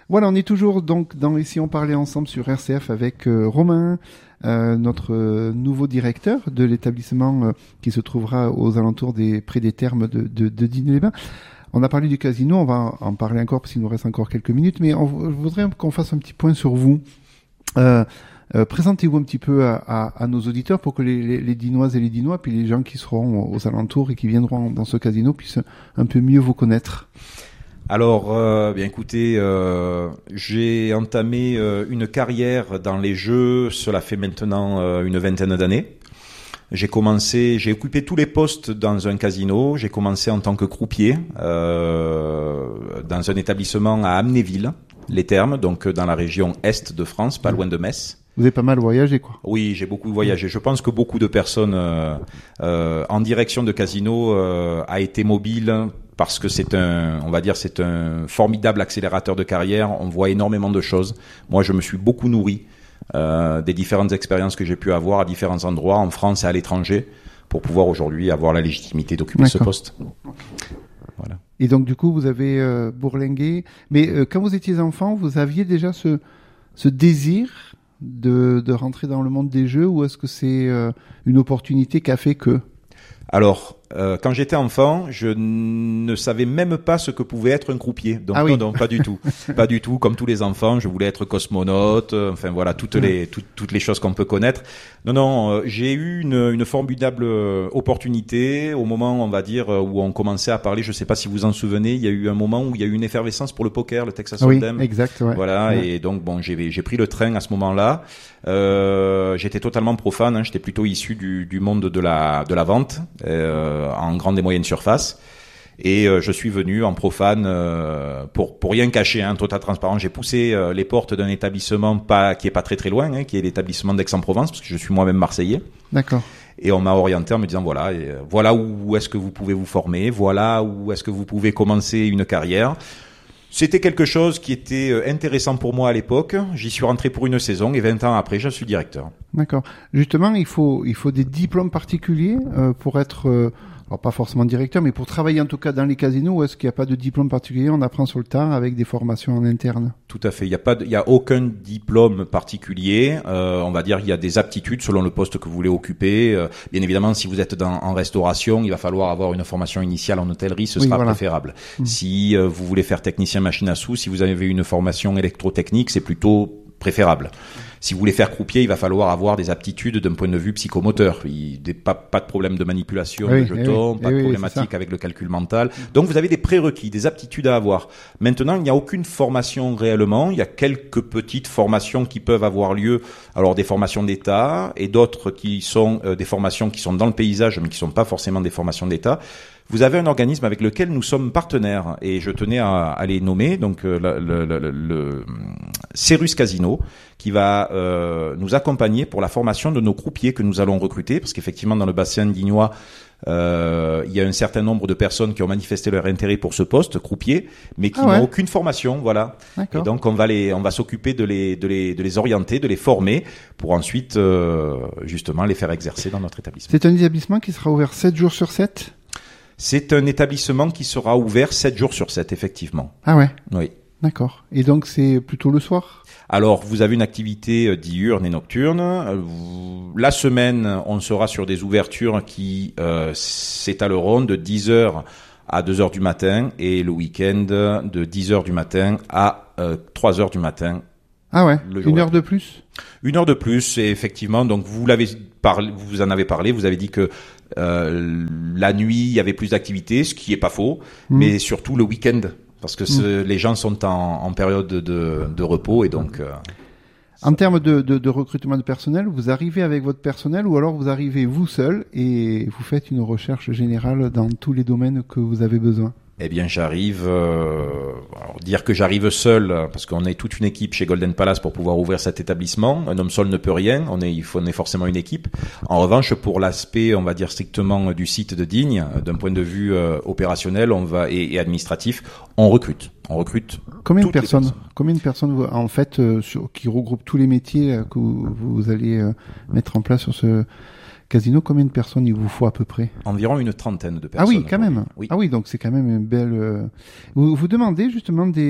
Voilà, on est toujours donc dans Ici on parlait ensemble sur RCF avec Romain, notre nouveau directeur de l'établissement qui se trouvera aux alentours près des thermes de Digne-les-Bains. On a parlé du casino, on va en parler encore parce qu'il nous reste encore quelques minutes, mais je voudrais qu'on fasse un petit point sur vous. Présentez-vous un petit peu à nos auditeurs pour que les Dinoises et les Dinois, puis les gens qui seront aux alentours et qui viendront dans ce casino puissent un peu mieux vous connaître. Alors, bien écoutez, j'ai entamé une carrière dans les jeux, cela fait maintenant une vingtaine d'années. J'ai occupé tous les postes dans un casino. J'ai commencé en tant que croupier dans un établissement à Amnéville, les Thermes, donc dans la région est de France, pas loin de Metz. Vous avez pas mal voyagé, quoi. Oui, j'ai beaucoup voyagé. Je pense que beaucoup de personnes en direction de casino a été mobile parce que c'est un formidable accélérateur de carrière. On voit énormément de choses. Moi, je me suis beaucoup nourri des différentes expériences que j'ai pu avoir à différents endroits en France et à l'étranger pour pouvoir aujourd'hui avoir la légitimité d'occuper ce poste. Voilà. Et donc du coup vous avez bourlingué, mais quand vous étiez enfant, vous aviez déjà ce désir de rentrer dans le monde des jeux, ou est-ce que c'est une opportunité qui a fait que? Alors, quand j'étais enfant, je ne savais même pas ce que pouvait être un croupier. Donc, non, pas du tout. Pas du tout. Comme tous les enfants, je voulais être cosmonaute. Enfin, voilà, toutes les choses qu'on peut connaître. Non, j'ai eu une formidable opportunité au moment, on va dire, où on commençait à parler. Je sais pas si vous en souvenez. Il y a eu un moment où il y a eu une effervescence pour le poker, le Texas Hold'em. Oui, exact. Ouais. Voilà. Ouais. Et donc, bon, j'ai pris le train à ce moment-là. J'étais totalement profane. Hein, j'étais plutôt issu du monde de la vente. En grande et moyenne surface, et je suis venu en profane pour rien cacher, hein, total transparent. J'ai poussé les portes d'un établissement qui est pas très loin, hein, qui est l'établissement d'Aix-en-Provence, parce que je suis moi-même marseillais. D'accord. Et on m'a orienté en me disant voilà où est-ce que vous pouvez vous former, voilà où est-ce que vous pouvez commencer une carrière. C'était quelque chose qui était intéressant pour moi à l'époque. J'y suis rentré pour une saison et 20 ans après, je suis directeur. D'accord. Justement, il faut des diplômes particuliers pour être, alors pas forcément directeur, mais pour travailler en tout cas dans les casinos, ou est-ce qu'il n'y a pas de diplôme particulier? On apprend sur le tas avec des formations en interne? Tout à fait. Il y a aucun diplôme particulier. On va dire il y a des aptitudes selon le poste que vous voulez occuper. Bien évidemment, si vous êtes en restauration, il va falloir avoir une formation initiale en hôtellerie, ce sera préférable. Si vous voulez faire technicien machine à sous, si vous avez une formation électrotechnique, c'est plutôt préférable. Si vous voulez faire croupier, il va falloir avoir des aptitudes d'un point de vue psychomoteur. Pas de problème de manipulation de jetons, pas de problématique avec le calcul mental. Donc vous avez des prérequis, des aptitudes à avoir. Maintenant, il n'y a aucune formation réellement. Il y a quelques petites formations qui peuvent avoir lieu. Alors des formations d'État et d'autres qui sont des formations qui sont dans le paysage, mais qui sont pas forcément des formations d'État. Vous avez un organisme avec lequel nous sommes partenaires, et je tenais à les nommer, donc le Cérus Casino, qui va nous accompagner pour la formation de nos croupiers que nous allons recruter, parce qu'effectivement dans le bassin dinois, il y a un certain nombre de personnes qui ont manifesté leur intérêt pour ce poste, croupier, mais qui n'ont aucune formation, voilà. D'accord. Et donc on va s'occuper de les orienter, de les former, pour ensuite justement les faire exercer dans notre établissement. C'est un établissement qui sera ouvert 7 jours sur 7 ? C'est un établissement qui sera ouvert 7 jours sur 7, effectivement. Ah ouais? Oui. D'accord. Et donc, c'est plutôt le soir? Alors, vous avez une activité diurne et nocturne. La semaine, on sera sur des ouvertures qui s'étaleront de 10h à 2h du matin, et le week-end de 10h du matin à 3h du matin. Ah ouais? Une heure de plus? Une heure de plus, et effectivement, donc vous en avez parlé, vous avez dit que la nuit, il y avait plus d'activités, ce qui est pas faux, mais surtout le week-end, parce que les gens sont en période de repos, et donc... En termes de recrutement de personnel, vous arrivez avec votre personnel, ou alors vous arrivez vous seul et vous faites une recherche générale dans tous les domaines que vous avez besoin? Eh bien, j'arrive, dire que j'arrive seul, parce qu'on est toute une équipe chez Golden Palace pour pouvoir ouvrir cet établissement. Un homme seul ne peut rien. On est forcément une équipe. En revanche, pour l'aspect, on va dire strictement du site de Digne, d'un point de vue opérationnel, et administratif, on recrute. Combien de personnes en fait qui regroupent tous les métiers que vous allez mettre en place sur ce casino? Combien de personnes il vous faut à peu près? Environ une trentaine de personnes. Ah oui, quand même. Oui. Ah oui, donc c'est quand même une belle... Vous demandez justement des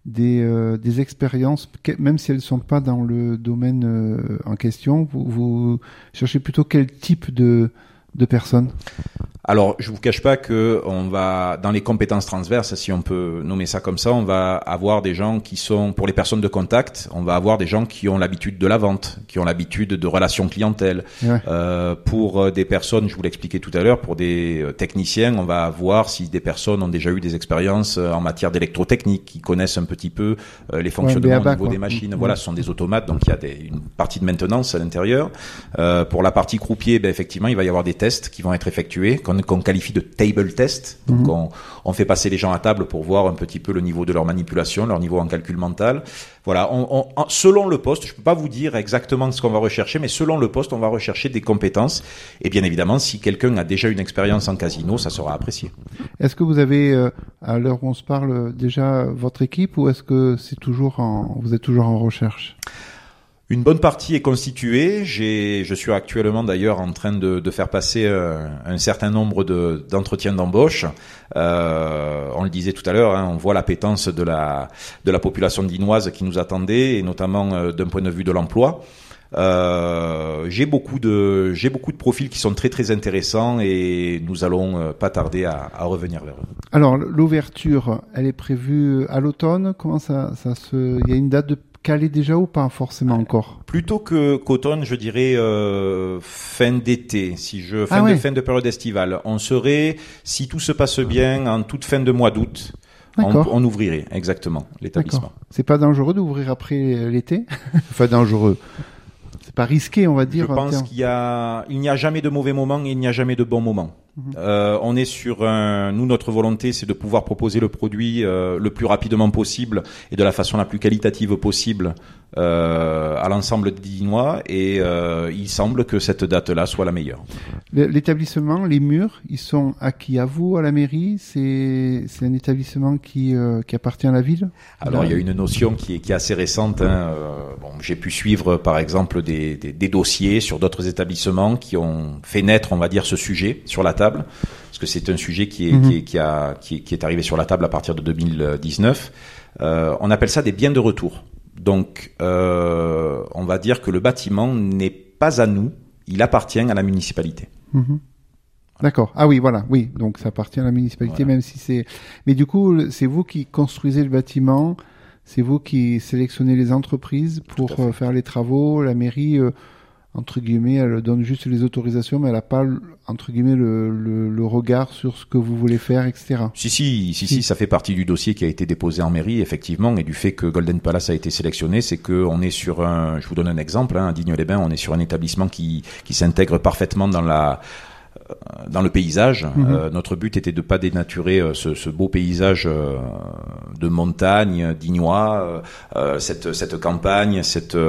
des expériences, même si elles ne sont pas dans le domaine en question, vous cherchez plutôt quel type de personnes? Alors, je vous cache pas que on va, dans les compétences transverses, si on peut nommer ça comme ça, on va avoir des gens qui sont, pour les personnes de contact, on va avoir des gens qui ont l'habitude de la vente, qui ont l'habitude de relations clientèle. Ouais. Pour des personnes, je vous l'expliquais tout à l'heure, pour des techniciens, on va voir si des personnes ont déjà eu des expériences en matière d'électrotechnique, qui connaissent un petit peu les fonctionnements au niveau des machines. Voilà, ce sont des automates, donc il y a une partie de maintenance à l'intérieur. Pour la partie croupier, effectivement, il va y avoir des tests qui vont être effectués, qu'on qualifie de table test. Donc on fait passer les gens à table pour voir un petit peu le niveau de leur manipulation, leur niveau en calcul mental. Voilà, selon le poste, je peux pas vous dire exactement ce qu'on va rechercher, mais selon le poste, on va rechercher des compétences. Et bien évidemment, si quelqu'un a déjà une expérience en casino, ça sera apprécié. Est-ce que vous avez, à l'heure où on se parle, déjà votre équipe, ou est-ce que vous êtes toujours en recherche? Une bonne partie est constituée. Je suis actuellement d'ailleurs en train de faire passer un certain nombre d'entretiens d'embauche. On le disait tout à l'heure, on voit l'appétence de la population dinoise qui nous attendait, et notamment d'un point de vue de l'emploi. J'ai beaucoup de profils qui sont très très intéressants, et nous allons pas tarder à revenir vers eux. Alors l'ouverture, elle est prévue à l'automne. Comment il y a une date de calé déjà ou pas forcément encore? Plutôt qu'automne, je dirais fin d'été, fin de période estivale. On serait, si tout se passe bien, en toute fin de mois d'août. On ouvrirait exactement l'établissement. D'accord. C'est pas dangereux d'ouvrir après l'été? Enfin dangereux. C'est pas risqué, on va dire. Je pense qu'il n'y a jamais de mauvais moment et il n'y a jamais de bon moment. On est sur nous, notre volonté, c'est de pouvoir proposer le produit le plus rapidement possible et de la façon la plus qualitative possible à l'ensemble des Dinois, et il semble que cette date-là soit la meilleure. L'établissement, les murs, ils sont acquis à vous, à la mairie? C'est un établissement qui appartient à la ville? Alors il y a une notion qui est assez récente. J'ai pu suivre par exemple des dossiers sur d'autres établissements qui ont fait naître, on va dire, ce sujet sur la table, parce que c'est un sujet qui est arrivé sur la table à partir de 2019. On appelle ça des biens de retour. Donc, on va dire que le bâtiment n'est pas à nous, il appartient à la municipalité. D'accord. Ah oui, voilà. Oui, donc ça appartient à la municipalité, voilà. Même si c'est... Mais du coup, c'est vous qui construisez le bâtiment, c'est vous qui sélectionnez les entreprises pour faire les travaux. La mairie, entre guillemets, elle donne juste les autorisations, mais elle n'a pas, entre guillemets, le regard sur ce que vous voulez faire, etc. Si, ça fait partie du dossier qui a été déposé en mairie, effectivement, et du fait que Golden Palace a été sélectionné, c'est que on est sur je vous donne un exemple, à Digne-les-Bains, on est sur un établissement qui s'intègre parfaitement dans le paysage. Notre but était de pas dénaturer ce beau paysage de montagne dignois, cette campagne,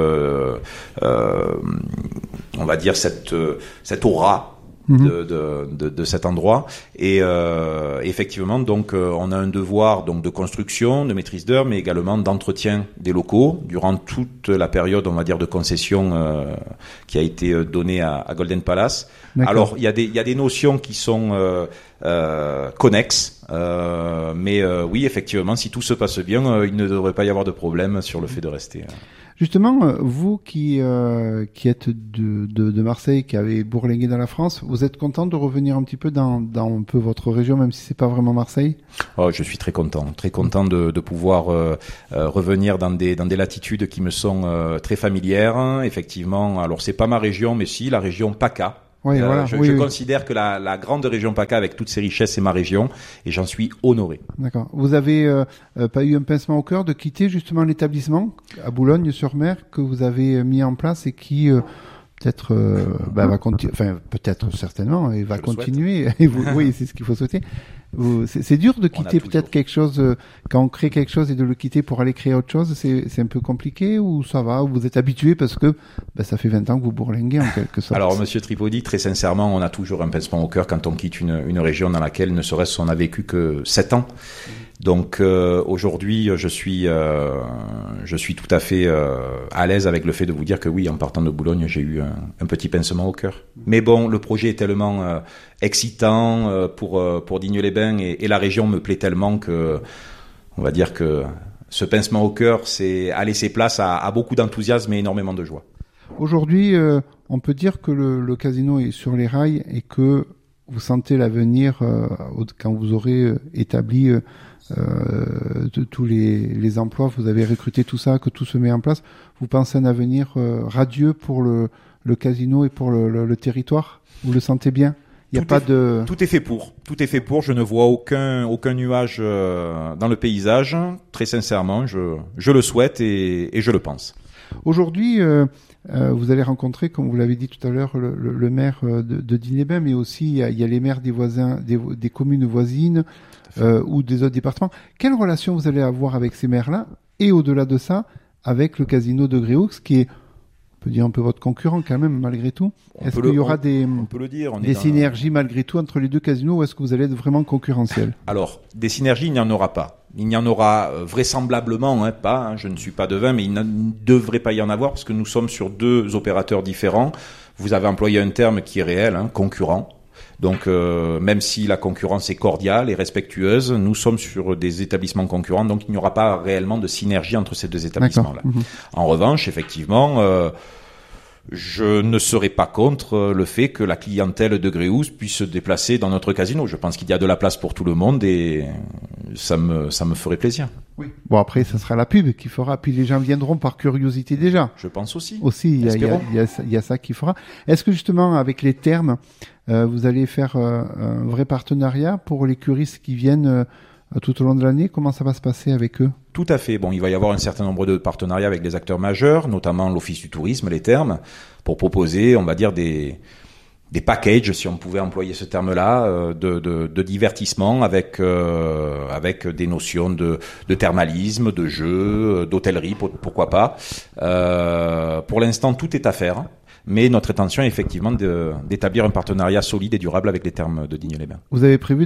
on va dire cette aura de cet endroit, et effectivement donc on a un devoir donc de construction, de maîtrise d'œuvre, mais également d'entretien des locaux durant toute la période, on va dire, de concession qui a été donnée à Golden Palace. D'accord. Alors il y a des notions qui sont connexes, mais oui, effectivement, si tout se passe bien, il ne devrait pas y avoir de problème sur le fait de rester. Justement, vous qui êtes de Marseille, qui avez bourlingué dans la France, vous êtes content de revenir un petit peu dans un peu votre région, même si c'est pas vraiment Marseille? Oh, je suis très content de pouvoir revenir dans des latitudes qui me sont très familières. Effectivement, alors c'est pas ma région, mais si, la région PACA. Oui, voilà. Je considère que la grande région PACA, avec toutes ses richesses, c'est ma région, et j'en suis honoré. D'accord. Vous avez pas eu un pincement au cœur de quitter justement l'établissement à Boulogne-sur-Mer que vous avez mis en place et qui peut-être va continuer, enfin peut-être certainement, et va continuer. Et oui, c'est ce qu'il faut souhaiter. C'est dur de quitter peut-être quelque chose quand on crée quelque chose et de le quitter pour aller créer autre chose. C'est un peu compliqué, ou ça va, ou vous êtes habitué parce que ça fait 20 ans que vous bourlinguez en quelque sorte? Alors Monsieur Tripodi, très sincèrement, on a toujours un pincement au cœur quand on quitte une région dans laquelle ne serait-ce qu'on a vécu que 7 ans. Donc aujourd'hui, je suis tout à fait à l'aise avec le fait de vous dire que oui, en partant de Boulogne, j'ai eu un petit pincement au cœur. Mais bon, le projet est tellement excitant pour Digne-les-Bains, et la région me plaît tellement que, on va dire que Ce pincement au cœur a laissé place à beaucoup d'enthousiasme et énormément de joie. Aujourd'hui, on peut dire que le casino est sur les rails et que vous sentez l'avenir quand vous aurez établi tous les emplois, vous avez recruté tout ça, que tout se met en place. Vous pensez à un avenir radieux pour le casino et pour le territoire? Vous le sentez bien? Il y a pas de... Tout est fait pour. Tout est fait pour. Je ne vois aucun nuage dans le paysage. Très sincèrement, je le souhaite et je le pense. Aujourd'hui, vous allez rencontrer, comme vous l'avez dit tout à l'heure, le maire de Digne-les-Bains, mais aussi il y a les maires des voisins, des communes voisines ou des autres départements. Quelle relation vous allez avoir avec ces maires-là et au-delà de ça, avec le casino de Gréoux, qui est, on peut dire, un peu votre concurrent quand même, malgré tout. Est-ce qu'il y aura des synergies malgré tout entre les deux casinos ou est-ce que vous allez être vraiment concurrentiel? Alors, des synergies, il n'y en aura pas. Il n'y en aura vraisemblablement pas, je ne suis pas devin, mais il ne devrait pas y en avoir parce que nous sommes sur deux opérateurs différents. Vous avez employé un terme qui est réel, concurrent. Donc, même si la concurrence est cordiale et respectueuse, nous sommes sur des établissements concurrents, donc il n'y aura pas réellement de synergie entre ces deux établissements-là. En revanche, effectivement, je ne serai pas contre le fait que la clientèle de Gréoux puisse se déplacer dans notre casino. Je pense qu'il y a de la place pour tout le monde et ça me ferait plaisir. Oui. Bon, après, ça sera la pub qui fera, puis les gens viendront par curiosité déjà. Je pense aussi. Il y a ça qui fera. Est-ce que justement, avec les termes, vous allez faire un vrai partenariat pour les curistes qui viennent tout au long de l'année? Comment ça va se passer avec eux? Tout à fait. Bon, il va y avoir un certain nombre de partenariats avec des acteurs majeurs, notamment l'Office du tourisme, les termes, pour proposer, on va dire, des packages, si on pouvait employer ce terme-là, de divertissement avec des notions de thermalisme, de jeu, d'hôtellerie, pourquoi pas. Pour l'instant, tout est à faire. Mais notre intention est effectivement d'établir un partenariat solide et durable avec les termes de Digne-les-Bains. Vous avez prévu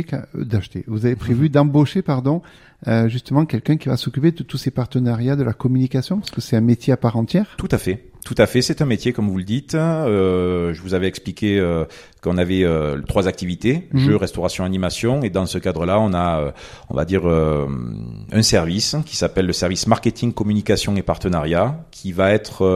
d'embaucher, justement quelqu'un qui va s'occuper de tous ces partenariats, de la communication, parce que c'est un métier à part entière. Tout à fait. C'est un métier, comme vous le dites. Je vous avais expliqué qu'on avait 3 activités, jeux, restauration, animation. Et dans ce cadre-là, on a, on va dire, un service qui s'appelle le service marketing, communication et partenariat, qui va être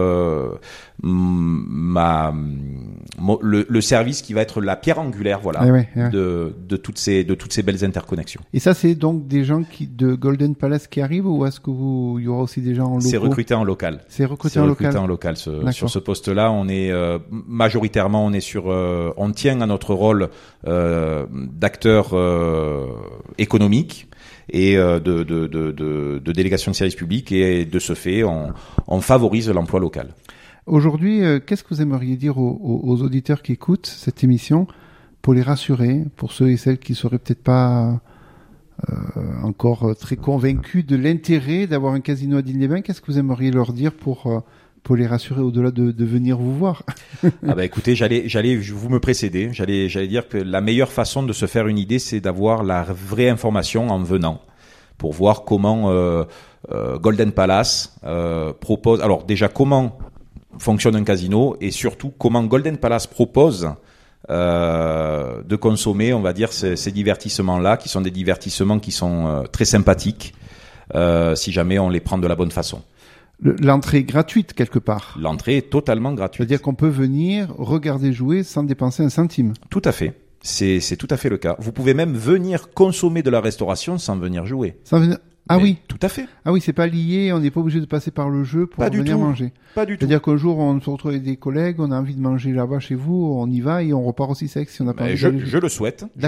le service qui va être la pierre angulaire, de toutes ces belles interconnexions. Et ça, c'est donc des gens de Golden Palace qui arrivent, ou est-ce que il y aura aussi des gens en locaux? C'est recruté en local. Sur ce poste-là, on est majoritairement, on tient à notre rôle d'acteur économique et de délégation de service public, et de ce fait, on favorise l'emploi local. Aujourd'hui, qu'est-ce que vous aimeriez dire aux auditeurs qui écoutent cette émission pour les rassurer, pour ceux et celles qui seraient peut-être pas encore très convaincus de l'intérêt d'avoir un casino à Digne-les-Bains? Qu'est-ce que vous aimeriez leur dire pour les rassurer au-delà de venir vous voir? Écoutez, vous me précédez. J'allais dire que la meilleure façon de se faire une idée, c'est d'avoir la vraie information en venant, pour voir comment Golden Palace propose. Alors déjà, comment fonctionne un casino, et surtout comment Golden Palace propose de consommer, on va dire, ces divertissements-là, qui sont des divertissements qui sont très sympathiques, si jamais on les prend de la bonne façon. L'entrée est gratuite quelque part. L'entrée est totalement gratuite. C'est-à-dire qu'on peut venir regarder jouer sans dépenser un centime. Tout à fait. C'est tout à fait le cas. Vous pouvez même venir consommer de la restauration sans venir jouer. Oui. Tout à fait. Ah oui, c'est pas lié, on n'est pas obligé de passer par le jeu pour venir manger. Pas du tout. C'est-à-dire qu'un jour, on se retrouve avec des collègues, on a envie de manger là-bas chez vous, on y va et on repart aussi sec si on n'a pas envie d'aller jouer. Je le souhaite.